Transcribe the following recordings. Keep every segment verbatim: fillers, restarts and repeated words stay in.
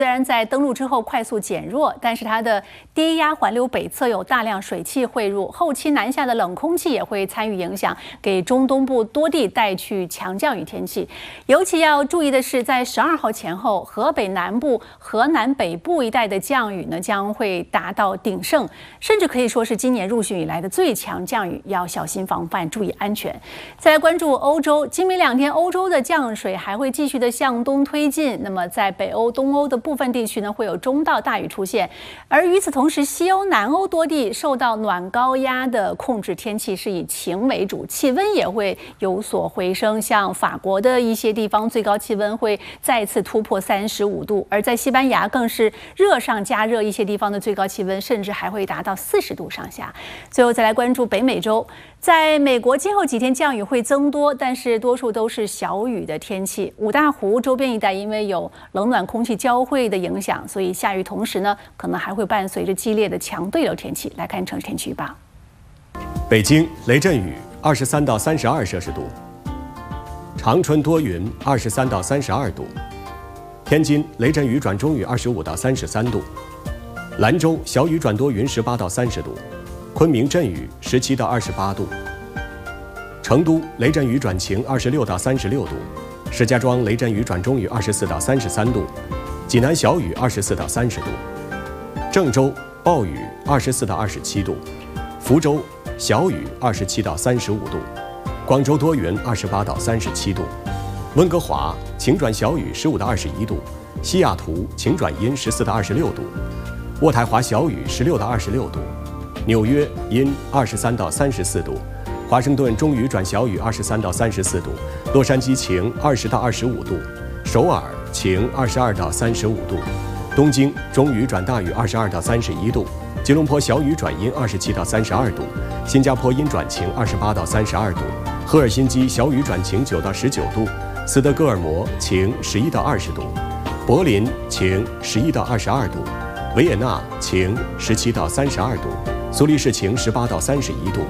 虽然在登陆之后快速减弱，但是它的低压环流北侧有大量水汽汇入，后期南下的冷空气也会参与影响，给中东部多地带去强降雨天气。尤其要注意的是，在十二号前后，河北南部、河南北部一带的降雨呢将会达到鼎盛，甚至可以说是今年入旬以来的最强降雨，要小心防范，注意安全。再来关注欧洲，今明两天欧洲的降水还会继续的向东推进，那么在北欧、东欧的部分地区呢会有中到大雨出现，而与此同时，西欧、南欧多地受到暖高压的控制，天气是以晴为主，气温也会有所回升。像法国的一些地方，最高气温会再次突破三十五度，而在西班牙更是热上加热，一些地方的最高气温甚至还会达到四十度上下。最后再来关注北美洲，在美国今后几天降雨会增多，但是多数都是小雨的天气。五大湖周边一带因为有冷暖空气交汇的影响，所以下雨同时呢，可能还会伴随着激烈的强对流天气。来看城市天气预报： 北京雷阵雨，二十三到三十二摄氏度；长春多云，二十三到三十二度；天津雷阵雨转中雨，二十五到三十三度；兰州小雨转多云，十八到三十度；昆明阵雨，十七到二十八度；成都雷阵雨转晴，二十六到三十六度；石家庄雷阵雨转中雨，二十四到三十三度；济南小雨，二十四到三十度；郑州暴雨，二十四到二十七度；福州小雨，二十七到三十五度；广州多云，二十八到三十七度；温哥华晴转小雨，十五到二十一度；西雅图晴转阴，十四到二十六度；渥太华小雨，十六到二十六度；纽约阴，二十三到三十四度；华盛顿中雨转小雨，二十三到三十四度；洛杉矶晴，二十到二十五度；首尔晴，二十二到三十五度；东京中雨转大雨，二十二到三十一度；吉隆坡小雨转阴，二十七到三十二度；新加坡阴转晴，二十八到三十二度；赫尔辛基小雨转晴，九到十九度；斯德哥尔摩晴，十一到二十度；柏林晴，十一到二十二度；维也纳晴，十七到三十二度；苏黎世晴，十八到三十一度。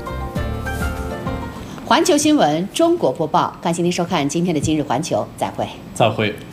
环球新闻中国播报，感谢您收看今天的今日环球，再会。 再会。